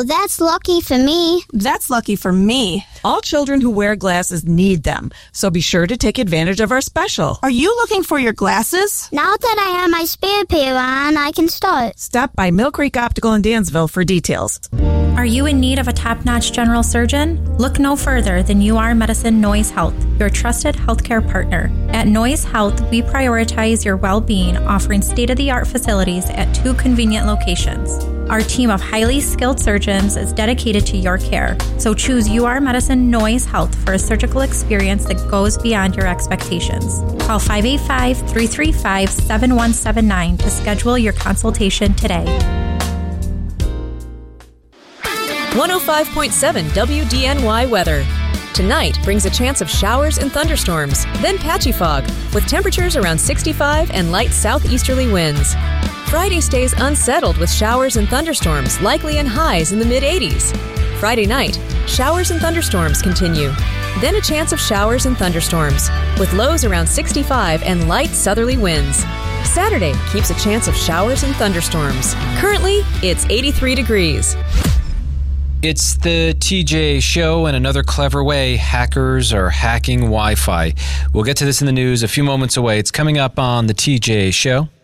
Well, that's lucky for me. That's lucky for me. All children who wear glasses need them, so be sure to take advantage of our special. Are you looking for your glasses? Now that I have my spare pair on, I can start. Stop by Mill Creek Optical in Dansville for details. Are you in need of a top-notch general surgeon? Look no further than UR Medicine Noise Health, your trusted healthcare partner. At Noise Health, we prioritize your well-being, offering state-of-the-art facilities at 2 convenient locations. Our team of highly skilled surgeons is dedicated to your care, so choose UR Medicine Noise Health for a surgical experience that goes beyond your expectations. Call 585-335-7179 to schedule your consultation today. 105.7 WDNY weather. Tonight brings a chance of showers and thunderstorms, then patchy fog, with temperatures around 65 and light southeasterly winds. Friday stays unsettled with showers and thunderstorms, likely in highs in the mid-80s. Friday night, showers and thunderstorms continue. Then a chance of showers and thunderstorms, with lows around 65 and light southerly winds. Saturday keeps a chance of showers and thunderstorms. Currently, it's 83 degrees. It's the TJ Show, and another clever way hackers are hacking Wi-Fi. We'll get to this in the news a few moments away. It's coming up on the TJ Show.